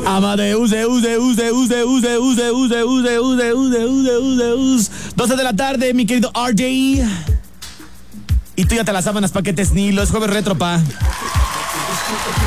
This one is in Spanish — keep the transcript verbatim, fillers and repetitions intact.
Amadeus, Deus, Deus, Deus, Deus, Deus, Deus, Deus, Deus, Deus, Deus, Deus, Deus. doce de la tarde, mi querido R J. Y tú ya te las sábanas, paquetes Nilo. Es jueves retro, pa.